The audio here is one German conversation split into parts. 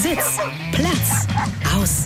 Sitz, Platz, aus.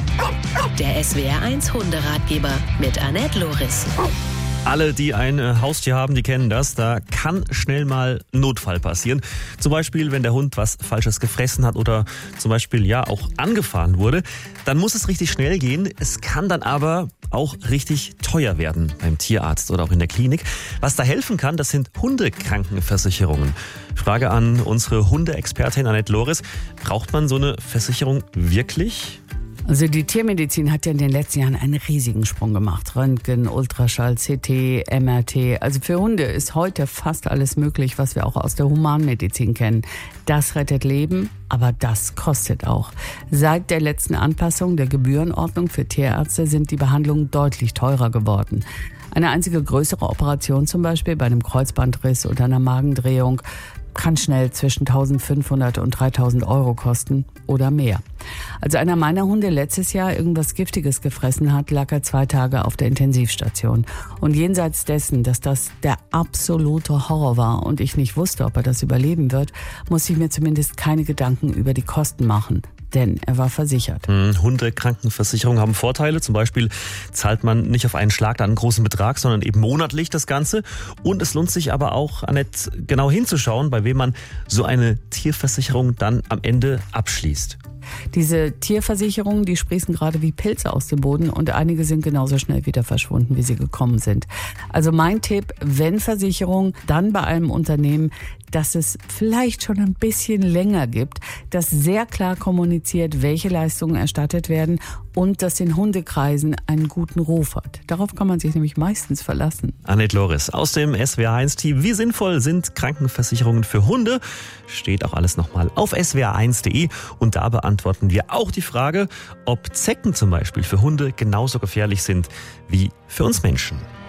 Der SWR1 Hunderatgeber mit Annette Loris. Alle, die ein Haustier haben, die kennen das. Da kann schnell mal ein Notfall passieren. Zum Beispiel, wenn der Hund was Falsches gefressen hat oder zum Beispiel auch angefahren wurde. Dann muss es richtig schnell gehen. Es kann dann aber auch richtig teuer werden beim Tierarzt oder auch in der Klinik. Was da helfen kann, das sind Hundekrankenversicherungen. Frage an unsere Hundeexpertin Annette Loris. Braucht man so eine Versicherung wirklich? Also die Tiermedizin hat ja in den letzten Jahren einen riesigen Sprung gemacht. Röntgen, Ultraschall, CT, MRT. Also für Hunde ist heute fast alles möglich, was wir auch aus der Humanmedizin kennen. Das rettet Leben, aber das kostet auch. Seit der letzten Anpassung der Gebührenordnung für Tierärzte sind die Behandlungen deutlich teurer geworden. Eine einzige größere Operation, zum Beispiel bei einem Kreuzbandriss oder einer Magendrehung, kann schnell zwischen 1.500 und 3.000 Euro kosten oder mehr. Als einer meiner Hunde letztes Jahr irgendwas Giftiges gefressen hat, lag er 2 Tage auf der Intensivstation. Und jenseits dessen, dass das der absolute Horror war und ich nicht wusste, ob er das überleben wird, musste ich mir zumindest keine Gedanken über die Kosten machen. Denn er war versichert. Hundekrankenversicherungen haben Vorteile. Zum Beispiel zahlt man nicht auf einen Schlag dann einen großen Betrag, sondern eben monatlich das Ganze. Und es lohnt sich aber auch, Annette, genau hinzuschauen, bei wem man so eine Tierversicherung dann am Ende abschließt. Diese Tierversicherungen, die sprießen gerade wie Pilze aus dem Boden und einige sind genauso schnell wieder verschwunden, wie sie gekommen sind. Also mein Tipp, wenn Versicherung, dann bei einem Unternehmen, dass es vielleicht schon ein bisschen länger gibt, das sehr klar kommuniziert, welche Leistungen erstattet werden und das den Hundekreisen einen guten Ruf hat. Darauf kann man sich nämlich meistens verlassen. Annette Loris aus dem SWR1-Team. Wie sinnvoll sind Krankenversicherungen für Hunde? Steht auch alles nochmal auf swr1.de und da beantworten wir auch die Frage, ob Zecken zum Beispiel für Hunde genauso gefährlich sind wie für uns Menschen.